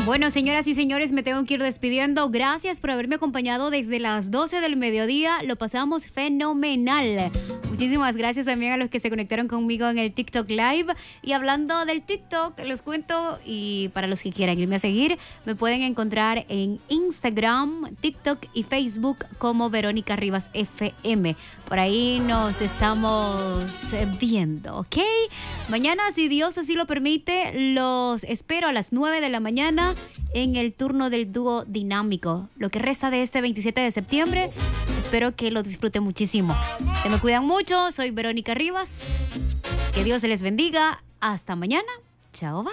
Bueno, señoras y señores, me tengo que ir despidiendo. Gracias por haberme acompañado desde las 12 del mediodía. Lo pasamos fenomenal. Muchísimas gracias también a los que se conectaron conmigo en el TikTok Live. Y hablando del TikTok, les cuento, y para los que quieran irme a seguir, me pueden encontrar en Instagram, TikTok y Facebook como Verónica Rivas FM. Por ahí nos estamos viendo, ¿ok? Mañana, si Dios así lo permite, los espero a las 9 de la mañana en el turno del dúo dinámico. Lo que resta de este 27 de septiembre, espero que lo disfruten muchísimo. Se me cuidan mucho, soy Verónica Rivas. Que Dios se les bendiga. Hasta mañana. Chao, bye.